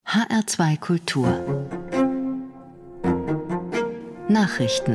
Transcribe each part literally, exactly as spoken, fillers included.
H R zwei Kultur Nachrichten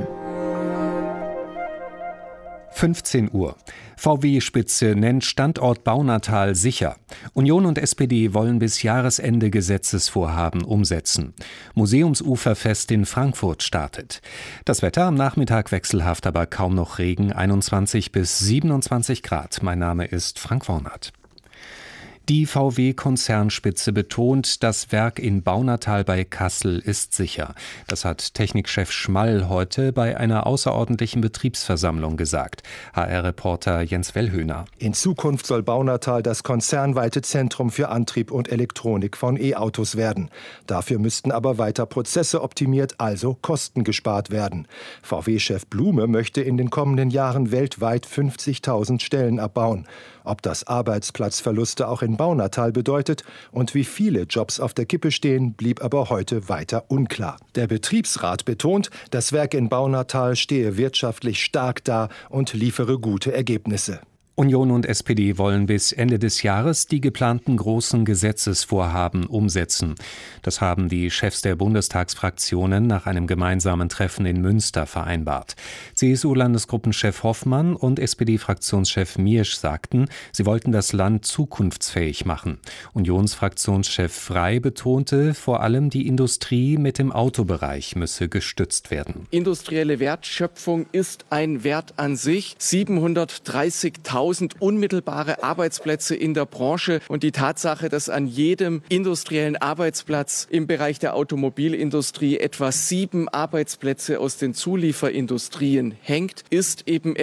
fünfzehn Uhr. V W-Spitze nennt Standort Baunatal sicher. Union und S P D wollen bis Jahresende Gesetzesvorhaben umsetzen. Museumsuferfest in Frankfurt startet. Das Wetter am Nachmittag wechselhaft, aber kaum noch Regen, einundzwanzig bis siebenundzwanzig Grad. Mein Name ist Frank Wornert. Die V W-Konzernspitze betont, das Werk in Baunatal bei Kassel ist sicher. Das hat Technikchef Schmall heute bei einer außerordentlichen Betriebsversammlung gesagt. H R-Reporter Jens Wellhöhner. In Zukunft soll Baunatal das konzernweite Zentrum für Antrieb und Elektronik von E-Autos werden. Dafür müssten aber weiter Prozesse optimiert, also Kosten gespart werden. V W-Chef Blume möchte in den kommenden Jahren weltweit fünfzigtausend Stellen abbauen. Ob das Arbeitsplatzverluste auch in Baunatal bedeutet und wie viele Jobs auf der Kippe stehen, blieb aber heute weiter unklar. Der Betriebsrat betont, das Werk in Baunatal stehe wirtschaftlich stark da und liefere gute Ergebnisse. Union und S P D wollen bis Ende des Jahres die geplanten großen Gesetzesvorhaben umsetzen. Das haben die Chefs der Bundestagsfraktionen nach einem gemeinsamen Treffen in Münster vereinbart. C S U-Landesgruppenchef Hoffmann und S P D-Fraktionschef Miersch sagten, sie wollten das Land zukunftsfähig machen. Unionsfraktionschef Frey betonte, vor allem die Industrie mit dem Autobereich müsse gestützt werden. Industrielle Wertschöpfung ist ein Wert an sich. siebenhundertdreißigtausend unmittelbare Arbeitsplätze in der Branche und die Tatsache, dass an jedem industriellen Arbeitsplatz im Bereich der Automobilindustrie etwa sieben Arbeitsplätze aus den Zulieferindustrien hängt, ist eben